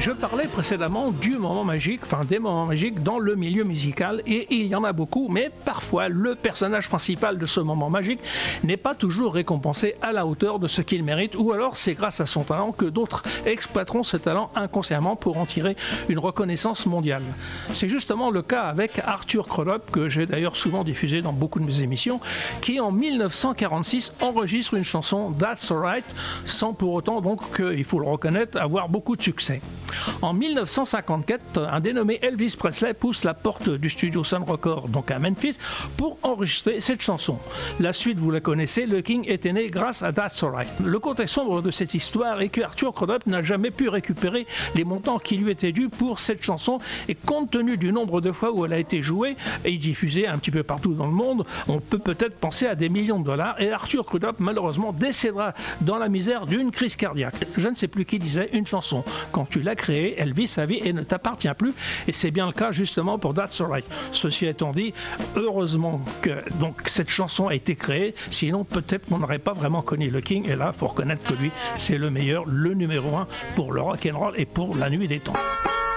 Je parlais précédemment du moment magique, des moments magiques dans le milieu musical, et il y en a beaucoup, mais parfois le personnage principal de ce moment magique n'est pas toujours récompensé à la hauteur de ce qu'il mérite, ou alors c'est grâce à son talent que d'autres exploiteront ce talent inconsciemment pour en tirer une reconnaissance mondiale. C'est justement le cas avec Arthur Crudup, que j'ai d'ailleurs souvent diffusé dans beaucoup de mes émissions, qui en 1946 enregistre une chanson That's Alright, sans pour autant, donc, il faut le reconnaître, avoir beaucoup de succès. En 1954, un dénommé Elvis Presley pousse la porte du studio Sun Records, donc à Memphis, pour enregistrer cette chanson. La suite, vous la connaissez, le King était né grâce à That's Alright. Le côté sombre de cette histoire est que Arthur Crudup n'a jamais pu récupérer les montants qui lui étaient dus pour cette chanson, et compte tenu du nombre de fois où elle a été jouée et diffusée un petit peu partout dans le monde, on peut peut-être penser à des millions de dollars, et Arthur Crudup malheureusement décédera dans la misère d'une crise cardiaque. Je ne sais plus qui disait, une chanson, quand tu l'as créée, elle vit sa vie et ne t'appartient plus, et c'est bien le cas justement pour That's Alright. Ceci étant dit, heureusement que donc cette chanson a été créée, sinon peut-être qu'on n'aurait pas vraiment connu le King, et là il faut reconnaître que lui c'est le meilleur, le numéro 1 pour le rock'n'roll et pour la nuit des temps.